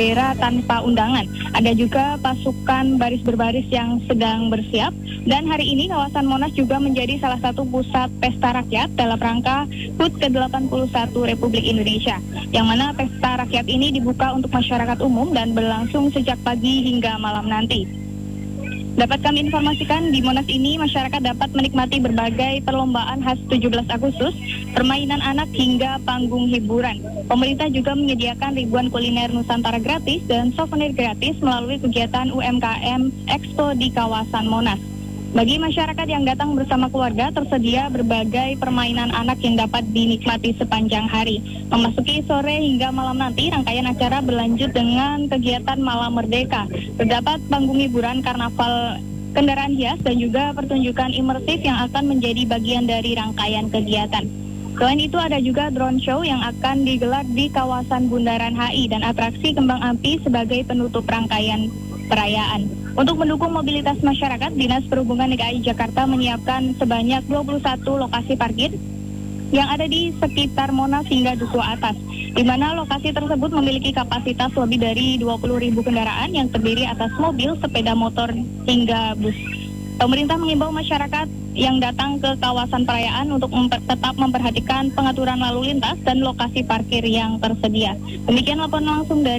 bendera tanpa undangan. Ada juga pasukan baris berbaris yang sedang bersiap. Dan hari ini kawasan Monas juga menjadi salah satu pusat pesta rakyat dalam rangka HUT ke-81 Republik Indonesia. Yang mana pesta rakyat ini dibuka untuk masyarakat umum dan berlangsung sejak pagi hingga malam nanti. Dapat kami informasikan, di Monas ini masyarakat dapat menikmati berbagai perlombaan khas 17 Agustus, permainan anak hingga panggung hiburan. Pemerintah juga menyediakan ribuan kuliner Nusantara gratis dan souvenir gratis melalui kegiatan UMKM Expo di kawasan Monas. Bagi masyarakat yang datang bersama keluarga, tersedia berbagai permainan anak yang dapat dinikmati sepanjang hari. Memasuki sore hingga malam nanti, rangkaian acara berlanjut dengan kegiatan Malam Merdeka. Terdapat panggung hiburan karnaval kendaraan hias dan juga pertunjukan imersif yang akan menjadi bagian dari rangkaian kegiatan. Selain itu ada juga drone show yang akan digelar di kawasan Bundaran HI dan atraksi kembang api sebagai penutup rangkaian perayaan. Untuk mendukung mobilitas masyarakat, Dinas Perhubungan DKI Jakarta menyiapkan sebanyak 21 lokasi parkir yang ada di sekitar Monas hingga Duku Atas, di mana lokasi tersebut memiliki kapasitas lebih dari 20.000 kendaraan yang terdiri atas mobil, sepeda motor, hingga bus. Pemerintah mengimbau masyarakat yang datang ke kawasan perayaan untuk tetap memperhatikan pengaturan lalu lintas dan lokasi parkir yang tersedia. Demikian laporan langsung dari